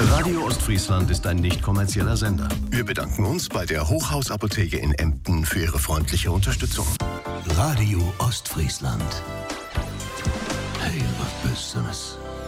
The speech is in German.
Radio Ostfriesland ist ein nicht kommerzieller Sender. Wir bedanken uns bei der Hochhausapotheke in Emden für ihre freundliche Unterstützung. Radio Ostfriesland. Heel wat Besonderes.